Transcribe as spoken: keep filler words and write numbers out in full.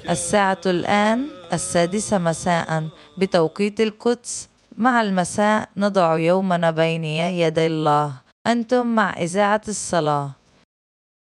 الساعة الآن السادسة مساء بتوقيت القدس. مع المساء نضع يومنا بين يدي الله. أنتم مع إذاعة الصلاة.